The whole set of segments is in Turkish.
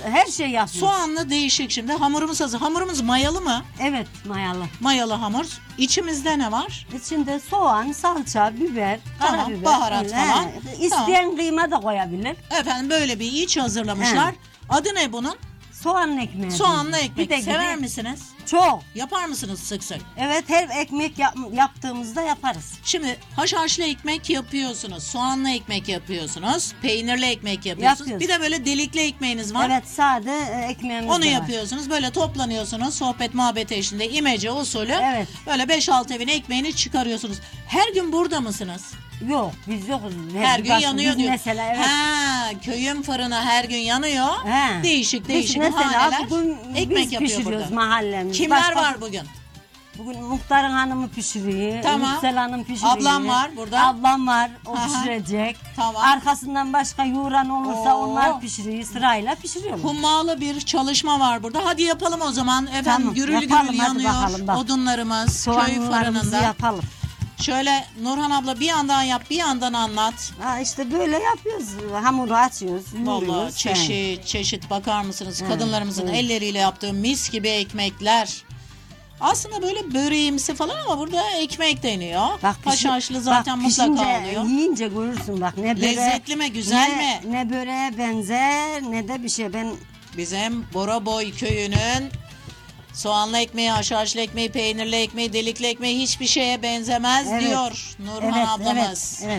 her şey yapıyoruz. Soğanlı değişik şimdi. Hamurumuz hazır. Hamurumuz mayalı mı? Evet, mayalı. Mayalı hamur. İçimizde ne var? İçinde soğan, salça, biber, Tamam, karabiber. baharat öyle. falan. İsteyen kıyma da koyabilir. Efendim böyle bir iç hazırlamışlar. Adı ne bunun? Soğanlı ekmeği. Soğanlı ekmek. Bir de Sever gibi- misiniz? Çok. Yapar mısınız sık sık? Evet, her ekmek yaptığımızda yaparız. Şimdi haşhaşlı ekmek yapıyorsunuz, soğanlı ekmek yapıyorsunuz, peynirli ekmek yapıyorsunuz. Yapıyoruz. Bir de böyle delikli ekmeğiniz var. Evet, sade ekmeğimiz Onu de var. yapıyorsunuz. Böyle toplanıyorsunuz. Sohbet muhabbet eşliğinde imece usulü. Evet. Böyle 5-6 evin ekmeğini çıkarıyorsunuz. Her gün burada mısınız? Yok, biz yokuz. Her gün yanıyor biz diyor. mesela evet. Ha, köyün fırını her gün yanıyor. He. Değişik Biz haneler mesela bugün ekmek biz yapıyor pişiriyoruz burada. mahallemiz. Kimler var bugün? Bugün Muhtar'ın hanımı pişiriyor. Tamam. Yüksel Hanım pişiriyor. Ablam var burada. Ablam var. O Aha. pişirecek. Tamam. Arkasından başka yoğuran olursa Oo. onlar pişiriyor. Sırayla pişiriyorlar. Hummalı bir çalışma var burada. Hadi yapalım o zaman. Efendim Tamam, gürül yapalım, gürül hadi yanıyor bakalım, bak. odunlarımız köy Soğanlarımızı fırınında. yapalım. Şöyle Nurhan abla bir yandan yap bir yandan anlat. Ha, işte böyle yapıyoruz. Hamuru açıyoruz. Vallahi yoğuruyoruz. çeşit çeşit bakar mısınız? He, Kadınlarımızın evet. elleriyle yaptığı mis gibi ekmekler. Aslında böyle böreğimsi falan ama burada ekmek deniyor. Haşhaşlı zaten mutlaka oluyor. Yiyince görürsün bak. Ne Lezzetli mi, güzel mi? Ne böreğe benzer ne de bir şey. Ben Bizim Boraboy köyünün soğanlı ekmeği, haşhaşlı ekmeği, peynirli ekmeği, delikli ekmeği hiçbir şeye benzemez Evet. diyor Nurhan ablamız. Evet.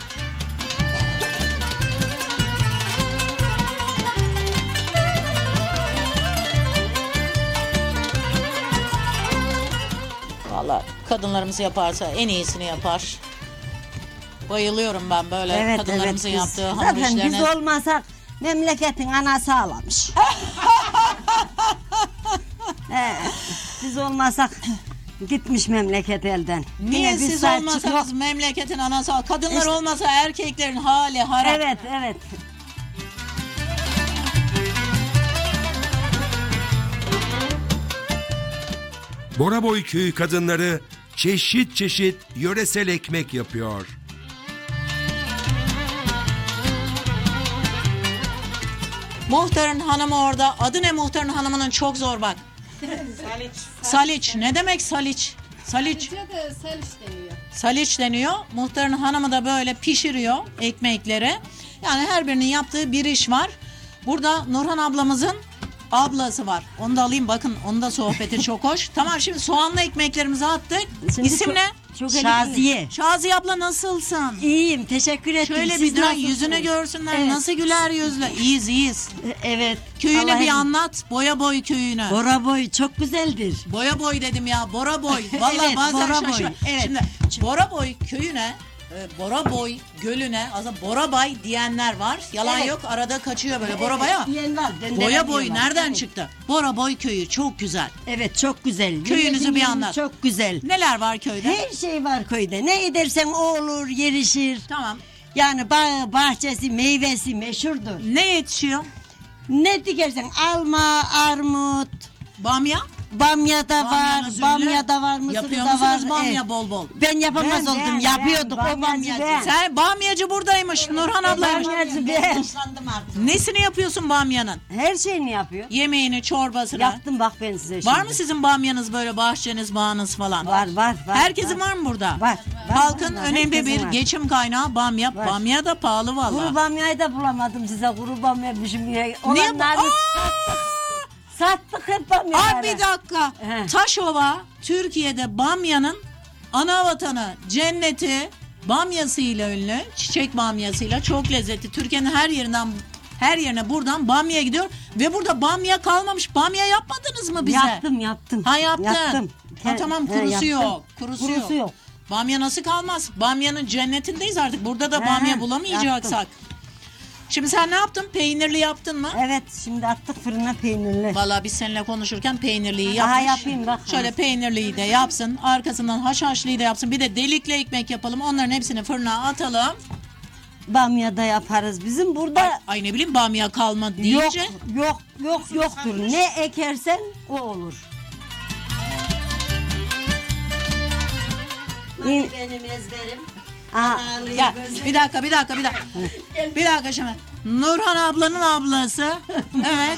Valla kadınlarımız yaparsa en iyisini yapar. Bayılıyorum ben böyle Evet, kadınlarımızın evet, yaptığı hamur zaten işlerine. biz olmasak memleketin anası ağlamış. He, biz olmasak gitmiş memleket elden. Niye Yine biz siz sahip olmasanız çıkıyoruz. memleketin anası, kadınlar İşte- olmasa erkeklerin hali harap. Evet, evet. Boraboy köyü kadınları çeşit çeşit yöresel ekmek yapıyor. Muhtarın hanımı orada. Adı ne muhtarın hanımının? Çok zor bak. Saliç. Saliç. Ne demek saliç? Saliç. Saliç deniyor. Saliç deniyor. Muhtarın hanımı da böyle pişiriyor ekmekleri. Yani her birinin yaptığı bir iş var. Burada Nurhan ablamızın ablası var. Onu da alayım bakın. Onun da sohbeti çok hoş. Tamam şimdi soğanlı ekmeklerimizi attık. Şimdi İsim çok- ne? Çok Şaziye. Şaziye abla nasılsın? İyiyim, teşekkür ettim. Şöyle Siz bir dön nasılsınız? yüzünü görsünler. Evet. Nasıl güler yüzle. İyiyiz iyiyiz. Evet. Köyünü bir Allah'ım. anlat. Boya boy köyünü. Bora boy çok güzeldir. Boya boy dedim ya. Bora boy. Vallahi Evet, bazen Bora boy. şaşırıyorum. Evet. Şimdi Bora boy köyüne Bora boy gölüne aslında Borabay diyenler var. Yalan Evet. yok. Arada kaçıyor böyle Borabay ama. Diyen var, Boya boy diyorlar. nereden Evet. çıktı? Bora boy köyü çok güzel. Evet, çok güzel. Köyünüzü bir Milletin anlat. Çok güzel. Neler var köyde? Her şey var köyde. Ne edersen o olur, yerişir. Tamam. Yani bağı, bahçesi, meyvesi meşhurdur. Ne yetişiyor? Ne dikersen alma, armut, Bamya? bamya da var, Bamyanız ünlü. bamya da var, mısır Yapıyor da var. musunuz bamya Evet. bol bol? Ben yapamaz Ben, oldum, ben, yapıyorduk ben, o bamyacı bamyacı. ben. Sen bamyacı buradaymış. Nurhan ablaymış. Bamyacı ben. Yaşlandım artık. Nesini yapıyorsun bamyanın? Her şeyini yapıyor. Yemeğini, çorbasını. Yaptım bak ben size şimdi. Var mı sizin bamyanız böyle bahçeniz, bağınız falan? Var. Herkesin var mı burada? Var. Halkın var. önemli Herkesin bir var. geçim kaynağı bamya. Var. Bamya da pahalı Kuru vallahi. bamyayı da bulamadım size. Kuru bamya düşünmüyor. Niye? Olanları sattık hep bamyaları. Ay bir dakika. He. Taşova Türkiye'de bamyanın ana vatanı, cenneti, bamyasıyla ünlü. Çiçek bamyasıyla çok lezzetli. Türkiye'nin her yerine buradan bamya gidiyor ve burada bamya kalmamış. Bamya yapmadınız mı bize? Yaptım. Ha yaptın. Yaptım. Ha, tamam He, kurusu yaptım. yok. Kurusu yok. Bamya nasıl kalmaz? Bamyanın cennetindeyiz artık. Burada da He, bamya bulamayacaksak. Şimdi sen ne yaptın? Peynirli yaptın mı? Evet şimdi attık fırına peynirli. Vallahi biz seninle konuşurken peynirliyi Daha yapmış. yapayım bak. Şöyle peynirliyi de yapsın. Arkasından haşhaşlıyı da yapsın. Bir de delikli ekmek yapalım. Onların hepsini fırına atalım. Bamya da yaparız. Bizim burada Ay ne bileyim bamya kalmadı deyince. yoktur. Ne ekersen o olur. İn- Benim ezberim. Aa, Ya bir dakika. Bir dakika şimdi. Nurhan ablanın ablası. Evet.